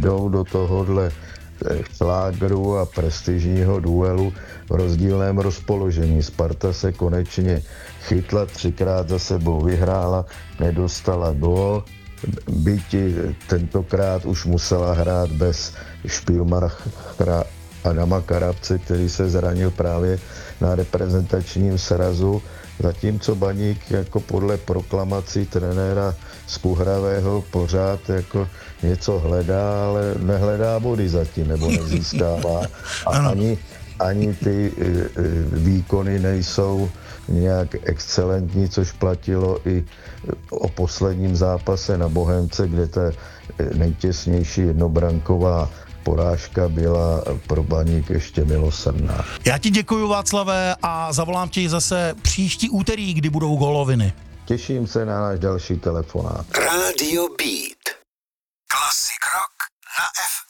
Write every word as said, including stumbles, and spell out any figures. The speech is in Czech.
jdou do tohohle šlágru a prestižního duelu v rozdílném rozpoložení. Sparta se konečně chytla, třikrát za sebou vyhrála, nedostala gól, byti tentokrát už musela hrát bez Špilmachera Adama Karabce, který se zranil právě na reprezentačním srazu, zatímco Baník jako podle proklamací trenéra Skuhravého pořád jako něco hledá, ale nehledá body zatím, nebo nezískává. A ani, ani ty výkony nejsou nějak excelentní, což platilo i o posledním zápase na Bohemce, kde ta nejtěsnější jednobranková porážka byla pro Baník ještě milosrdná. Já ti děkuju, Václave, a zavolám ti zase příští úterý, kdy budou goloviny. Těším se na náš další telefonát. Radio Beat. Classic rock na F